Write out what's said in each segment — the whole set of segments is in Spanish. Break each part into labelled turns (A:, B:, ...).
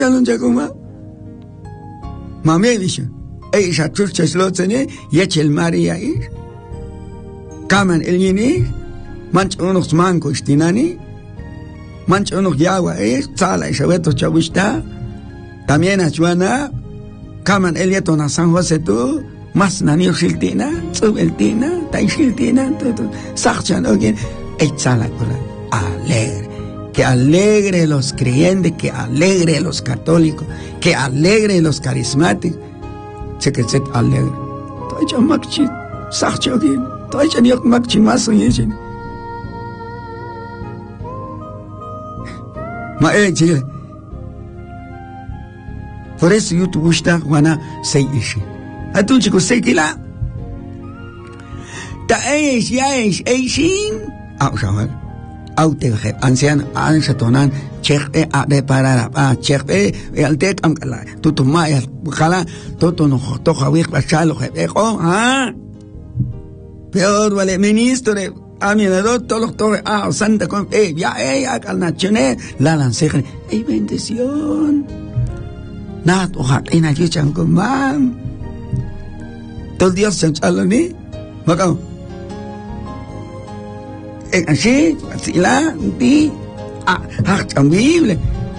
A: Yalan Jacoma. Mame Vision. Eisha Churches Lotzene, Yechel Maria is. Kaman El Yini, Manch unos mancos Tinani, Manch unos Yagua es, Sala y Sabeto Chavista, también a Juana, Kaman El Yetona San José tú, Mas Nanio Shiltina, Subeltina, Tai Shiltina, Sachan Ogin, Echala alegre. Que alegre los creyentes, que alegre los católicos, que alegre los carismáticos. Se que se alegre. Toya makchi, sachogin, toya niok makchi maso yeshin. Ma chile. Por eso yo tu gusta wana sei ishi. Atun chico sei kila. Ta ya es shin. Shawan. Aute anciano ansatonan cheque a reparar a cheque el tek amkala tutu maya kala tutu no toja wir pachalo peor vale ministro de aminador todos los torres santa con ya al nacional la lancé bendición nada ojalá en allí chango man todo Dios se chaloni macao así la di tambible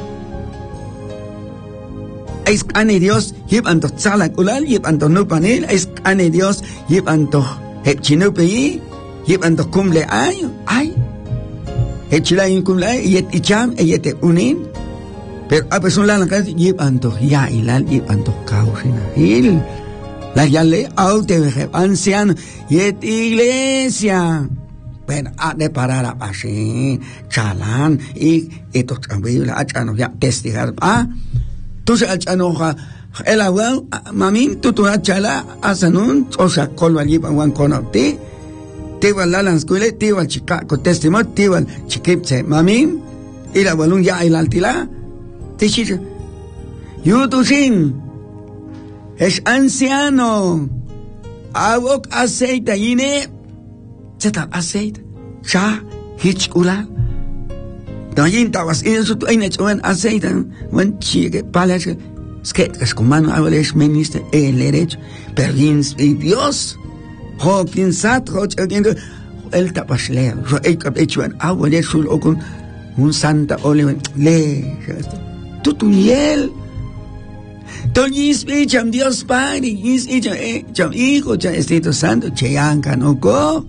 A: es ane Dios llevando sala culal llevando no panel es ane Dios llevando hechinope llevando cumpleaños ay hechilain cumpleaños y cham y te unin pero a persona la casa llevando ya ilal llevando causina il la ya le aute anciano y iglesia. Bueno, a de parar a así, chalan, y estos cambios, la chano ya testigar, tú se achanoja, el agua, mami, tú chala, asanun, o sea, colva allí, van con ti, te va la lanscuele, te va chica, con testimonio, te va chiquipse, mami, y la balón ya, el altila, te chicha, yo tu sin, es anciano, abok aceite, yine, Zetan aceite, cha, hitchula. Dahin tawas in so eine Joen aceite, wenn chige palace, sket es comando avales minister derecho, pergins y Dios. Ho pinsat hoch again el tapasle, ro ekap echuan avales sul okun un santa oliven le. Tutuniel. Toñis bicham Dios Padre, is cham hijo, cha Espíritu Santo, cheanca no go.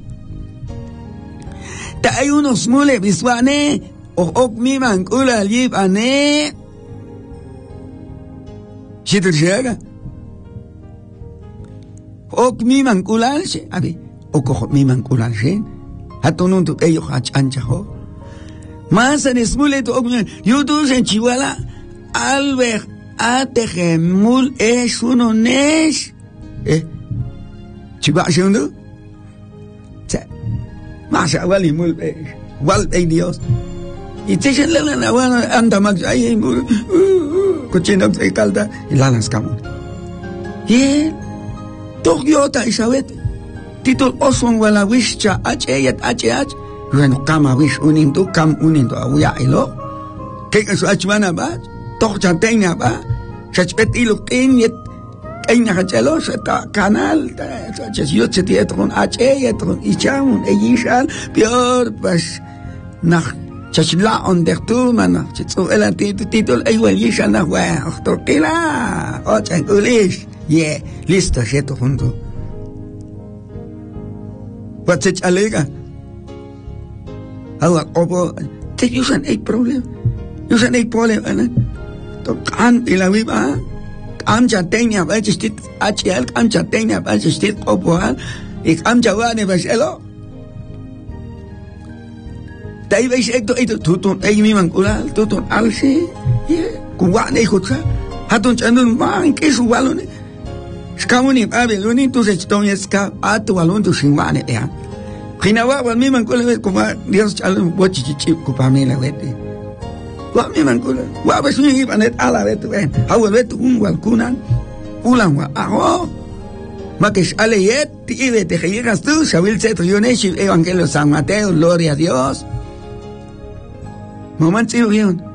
A: Hay unos mule biswane o mi mancula libane si te llega o mi mancula se abi o cojo mi mancula se hatunun tu ellos anchajo más en smule to yo tu en chihuahua alber ategemul es uno nesh chihuahua segundo más igual y muy igual hay Dios y te dicen la buena anda más ahí cochino se calda y la lanzamos y Toyota Isabet título oswan wala wischa h bueno kama wish unindo kam unindo abuya ilo que eso achwana ba tocha tenga ba chachpet ilo kenyet Kaya nakachalo sa kanal, sa yo sa tiyatron yatron ichamun, yishal, pior, pas, nak, chachlaon dertu, man, chitso, el titol, igual yishal na, tortila, ochan ulish, listo, cheto junto. What's alega? Awa, opo, te yusan hay problem, to kan pilawiba, Amcha tenía bachestit HL amcha tenía bachestit opoal y amcha wane bachelo tai bai sekto itu tutun ai mi mangkula tutun alsi kuwane khutsa hatun chandun bang ke su walone skamuni abeluni tu se tonieska atu walun tu singwane ya khinawa wal mi mangkula kuma Dios chalun bochichi kupamela wete wa mi mangkula wa basuni banet ala betu hawa betu walkunan ulan wa aho makesh aleyet tibe te llegas tú shabil seto yoneshi evangelio San Mateo gloria a Dios momento bien